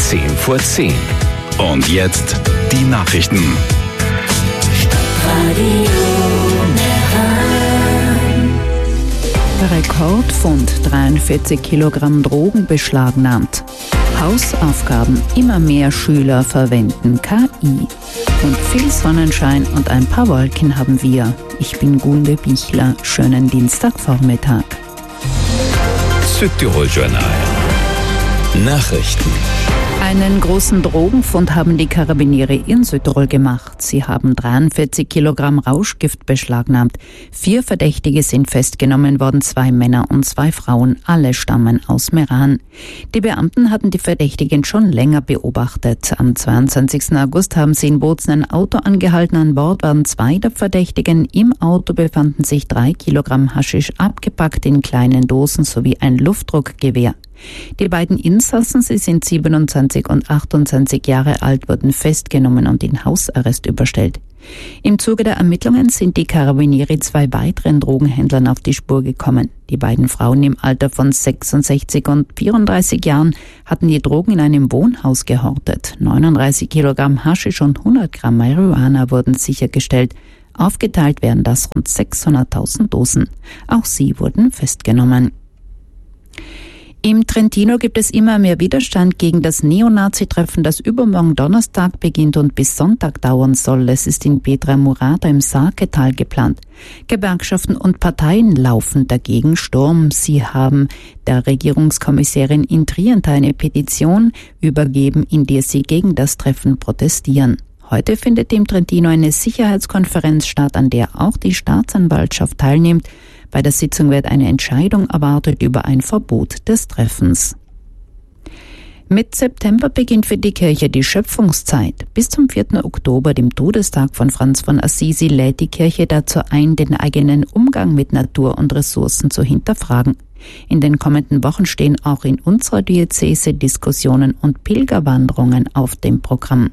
10:10. Und jetzt die Nachrichten. Rekordfund, 43 Kilogramm Drogen beschlagnahmt. Hausaufgaben, immer mehr Schüler verwenden KI. Und viel Sonnenschein und ein paar Wolken haben wir. Ich bin Gunde Bichler. Schönen Dienstagvormittag. Südtirol-Journal. Nachrichten. Einen großen Drogenfund haben die Karabiniere in Südtirol gemacht. Sie haben 43 Kilogramm Rauschgift beschlagnahmt. 4 Verdächtige sind festgenommen worden, 2 Männer und 2 Frauen. Alle stammen aus Meran. Die Beamten hatten die Verdächtigen schon länger beobachtet. Am 22. August haben sie in Bozen ein Auto angehalten. An Bord waren 2 der Verdächtigen. Im Auto befanden sich 3 Kilogramm Haschisch, abgepackt in kleinen Dosen, sowie ein Luftdruckgewehr. Die beiden Insassen, sie sind 27 und 28 Jahre alt, wurden festgenommen und in Hausarrest überstellt. Im Zuge der Ermittlungen sind die Karabiniere 2 weiteren Drogenhändlern auf die Spur gekommen. Die beiden Frauen im Alter von 66 und 34 Jahren hatten die Drogen in einem Wohnhaus gehortet. 39 Kilogramm Haschisch und 100 Gramm Marihuana wurden sichergestellt. Aufgeteilt werden das rund 600.000 Dosen. Auch sie wurden festgenommen. Im Trentino gibt es immer mehr Widerstand gegen das Neonazi-Treffen, das übermorgen Donnerstag beginnt und bis Sonntag dauern soll. Es ist in Pietramourada im Sarketal geplant. Gewerkschaften und Parteien laufen dagegen Sturm. Sie haben der Regierungskommissärin in Trient eine Petition übergeben, in der sie gegen das Treffen protestieren. Heute findet im Trentino eine Sicherheitskonferenz statt, an der auch die Staatsanwaltschaft teilnimmt. Bei der Sitzung wird eine Entscheidung erwartet über ein Verbot des Treffens. Mit September beginnt für die Kirche die Schöpfungszeit. Bis zum 4. Oktober, dem Todestag von Franz von Assisi, lädt die Kirche dazu ein, den eigenen Umgang mit Natur und Ressourcen zu hinterfragen. In den kommenden Wochen stehen auch in unserer Diözese Diskussionen und Pilgerwanderungen auf dem Programm.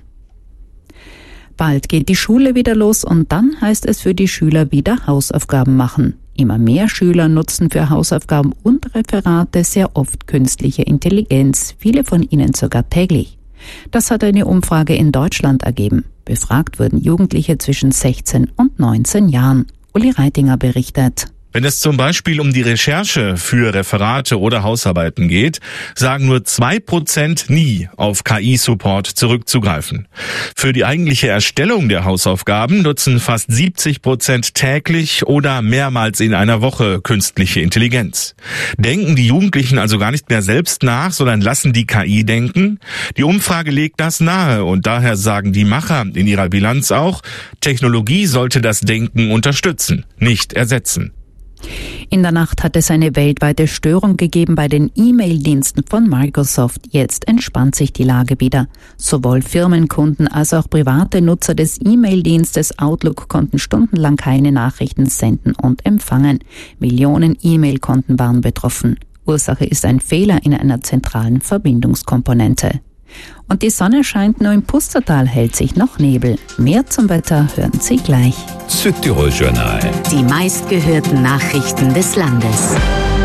Bald geht die Schule wieder los und dann heißt es für die Schüler wieder Hausaufgaben machen. Immer mehr Schüler nutzen für Hausaufgaben und Referate sehr oft künstliche Intelligenz, viele von ihnen sogar täglich. Das hat eine Umfrage in Deutschland ergeben. Befragt wurden Jugendliche zwischen 16 und 19 Jahren. Uli Reitinger berichtet. Wenn es zum Beispiel um die Recherche für Referate oder Hausarbeiten geht, sagen nur 2% nie auf KI-Support zurückzugreifen. Für die eigentliche Erstellung der Hausaufgaben nutzen fast 70% täglich oder mehrmals in einer Woche künstliche Intelligenz. Denken die Jugendlichen also gar nicht mehr selbst nach, sondern lassen die KI denken? Die Umfrage legt das nahe und daher sagen die Macher in ihrer Bilanz auch, Technologie sollte das Denken unterstützen, nicht ersetzen. In der Nacht hat es eine weltweite Störung gegeben bei den E-Mail-Diensten von Microsoft. Jetzt entspannt sich die Lage wieder. Sowohl Firmenkunden als auch private Nutzer des E-Mail-Dienstes Outlook konnten stundenlang keine Nachrichten senden und empfangen. Millionen E-Mail-Konten waren betroffen. Ursache ist ein Fehler in einer zentralen Verbindungskomponente. Und die Sonne scheint, nur im Pustertal hält sich noch Nebel. Mehr zum Wetter hören Sie gleich. Südtirol-Journal. Die meistgehörten Nachrichten des Landes.